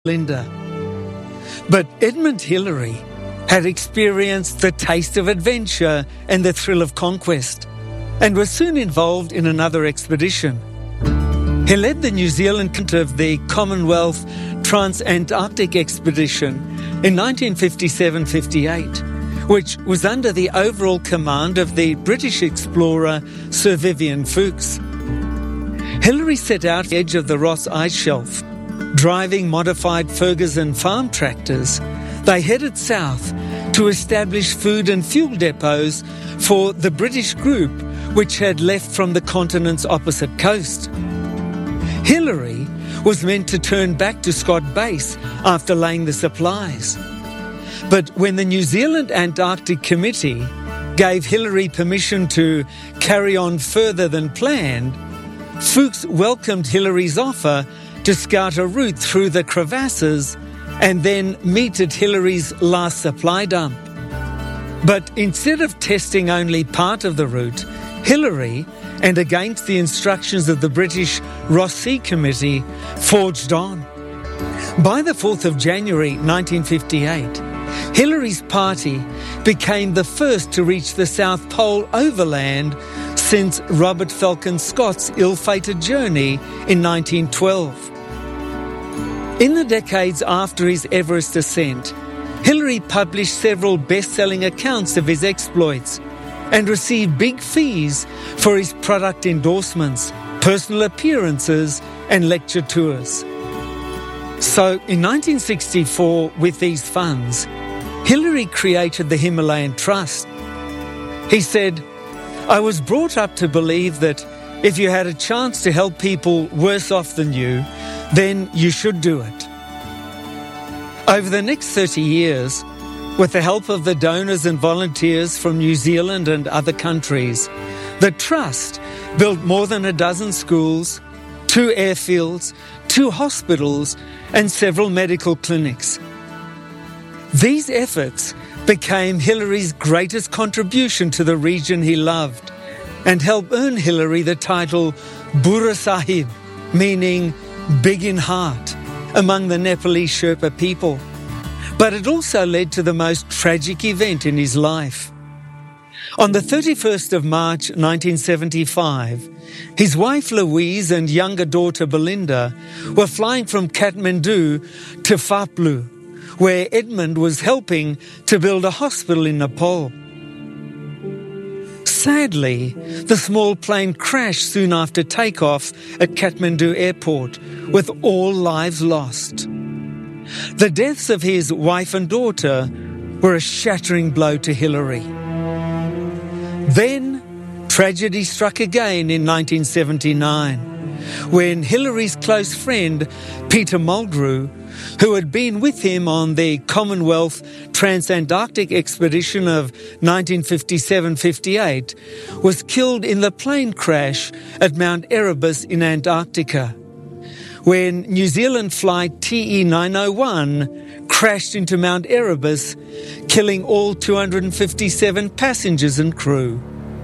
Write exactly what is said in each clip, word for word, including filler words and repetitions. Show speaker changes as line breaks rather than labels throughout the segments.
Linda. But Edmund Hillary had experienced the taste of adventure and the thrill of conquest, and was soon involved in another expedition. He led the New Zealand of the Commonwealth Trans-Antarctic Expedition in nineteen fifty-seven fifty-eight, which was under the overall command of the British explorer Sir Vivian Fuchs. Hillary set out the edge of the Ross Ice Shelf. Driving modified Ferguson farm tractors, they headed south to establish food and fuel depots for the British group which had left from the continent's opposite coast. Hillary was meant to turn back to Scott Base after laying the supplies. But when the New Zealand Antarctic Committee gave Hillary permission to carry on further than planned, Fuchs welcomed Hillary's offer to scout a route through the crevasses and then meet at Hillary's last supply dump. But instead of testing only part of the route, Hillary, and against the instructions of the British Ross Sea Committee, forged on. By the fourth of January nineteen fifty-eight, Hillary's party became the first to reach the South Pole overland since Robert Falcon Scott's ill-fated journey in nineteen twelve. In the decades after his Everest ascent, Hillary published several best-selling accounts of his exploits and received big fees for his product endorsements, personal appearances and lecture tours. So in nineteen sixty-four, with these funds, Hillary created the Himalayan Trust. He said, "I was brought up to believe that if you had a chance to help people worse off than you, then you should do it." Over the next thirty years, with the help of the donors and volunteers from New Zealand and other countries, the Trust built more than a dozen schools, two airfields, two hospitals, and several medical clinics. These efforts became Hillary's greatest contribution to the region he loved and helped earn Hillary the title Burra Sahib, meaning big in heart, among the Nepalese Sherpa people. But it also led to the most tragic event in his life. On the thirty-first of March nineteen seventy-five, his wife Louise and younger daughter Belinda were flying from Kathmandu to Phaplu, where Edmund was helping to build a hospital in Nepal. Sadly, the small plane crashed soon after takeoff at Kathmandu Airport, with all lives lost. The deaths of his wife and daughter were a shattering blow to Hillary. Then, tragedy struck again in nineteen seventy-nine, when Hillary's close friend, Peter Mulgrew, who had been with him on the Commonwealth Trans-Antarctic Expedition of nineteen fifty-seven fifty-eight, was killed in the plane crash at Mount Erebus in Antarctica, when New Zealand flight T E nine oh one crashed into Mount Erebus, killing all two hundred fifty-seven passengers and crew.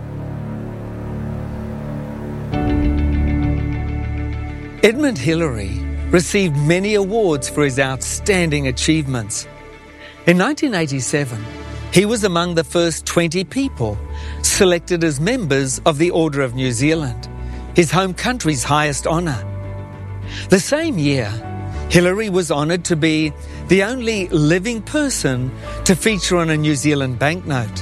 Edmund Hillary received many awards for his outstanding achievements. In nineteen eighty-seven, he was among the first twenty people selected as members of the Order of New Zealand, his home country's highest honour. The same year, Hillary was honoured to be the only living person to feature on a New Zealand banknote.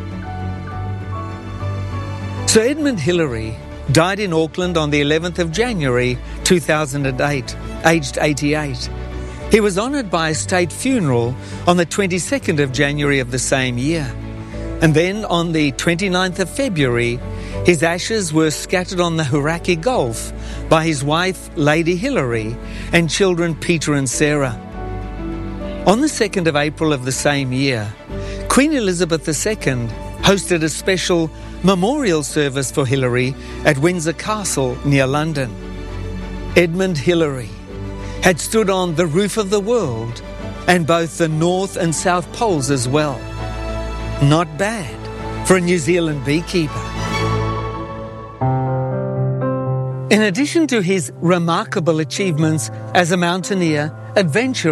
Sir Edmund Hillary died in Auckland on the eleventh of January two thousand eight, aged eighty-eight. He was honoured by a state funeral on the twenty-second of January of the same year. And then on the twenty-ninth of February, his ashes were scattered on the Hauraki Gulf by his wife, Lady Hillary, and children Peter and Sarah. On the second of April of the same year, Queen Elizabeth the Second hosted a special memorial service for Hillary at Windsor Castle near London. Edmund Hillary had stood on the roof of the world and both the North and South Poles as well. Not bad for a New Zealand beekeeper. In addition to his remarkable achievements as a mountaineer, adventurer,